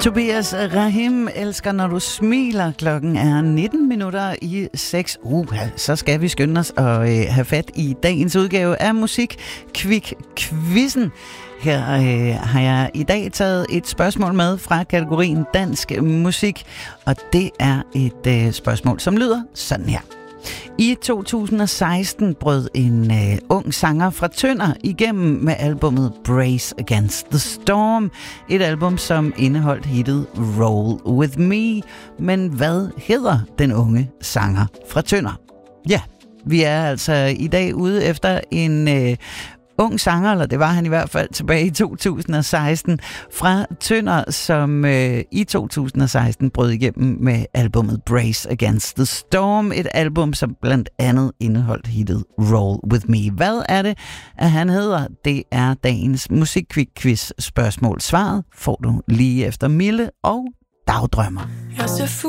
Tobias Rahim elsker, når du smiler. Klokken er 6:19. Så skal vi skynde os og have fat i dagens udgave af Musik-Kvik-Quizzen. Her har jeg i dag taget et spørgsmål med fra kategorien dansk musik, og det er et spørgsmål, som lyder sådan her. I 2016 brød en ung sanger fra Tønder igennem med albummet Brace Against the Storm. Et album, som indeholdt hittet Roll With Me. Men hvad hedder den unge sanger fra Tønder? Ja, vi er altså i dag ude efter en ung sanger, eller det var han i hvert fald tilbage i 2016, fra Tønder, som i 2016 brød igennem med albummet Brace Against the Storm. Et album, som blandt andet indeholdt hittet Roll With Me. Hvad er det, at han hedder? Det er dagens Musik-Kvik-Quiz spørgsmål. Svaret får du lige efter Mille og Dagdrømmer.